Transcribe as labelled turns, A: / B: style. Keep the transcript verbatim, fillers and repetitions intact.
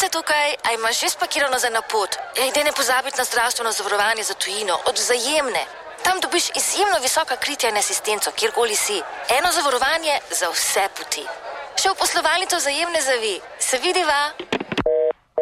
A: si tukaj, a imaš že spakirano za napot? Idej ne pozabiti na zdravstveno zavarovanje za tujino, od Vzajemne. Tam dobiš izjemno visoka kritja in asistenco, kjerkoli si. Eno zavarovanje za vse poti. Še v poslovalnico Vzajemne zavi. Se vidiva?